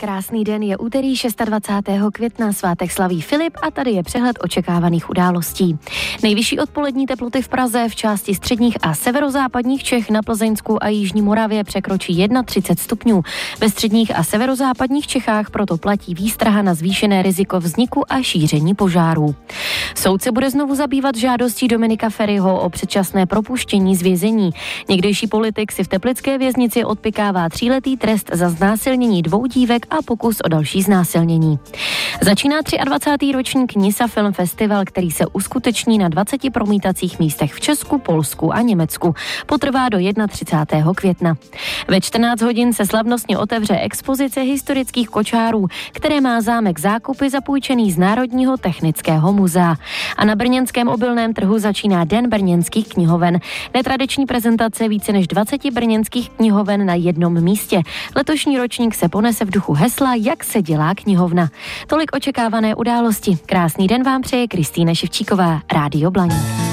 Krásný den, je úterý 26. května, svátek slaví Filip a tady je přehled očekávaných událostí. Nejvyšší odpolední teploty v Praze, v části středních a severozápadních Čech, na Plzeňsku a Jižní Moravě překročí 31 stupňů. Ve středních a severozápadních Čechách proto platí výstraha na zvýšené riziko vzniku a šíření požárů. Soud se bude znovu zabývat žádostí Dominika Feriho o předčasné propuštění z vězení. Někdejší politik si v teplické věznici odpykává 3letý trest za znásilnění 2 dívek a pokus o další znásilnění. Začíná 23. ročník Nisa Film Festival, který se uskuteční na 20 promítacích místech v Česku, Polsku a Německu. Potrvá do 31. května. Ve 14 hodin se slavnostně otevře expozice historických kočárů, které má zámek Zákupy zapůjčený z Národního technického muzea. A na brněnském obilném trhu začíná Den brněnských knihoven. Netradiční prezentace více než 20 brněnských knihoven na jednom místě. Letošní ročník se ponese v duchu hesla Jak se dělá knihovna. Tolik očekávané události. Krásný den vám přeje Kristýna Ševčíková, Rádio Blaník.